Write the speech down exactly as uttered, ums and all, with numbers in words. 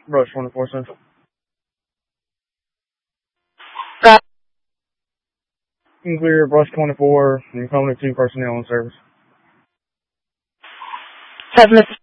Brush twenty-four Central. Got You can clear Brush twenty-four and Company two personnel in service. have Mister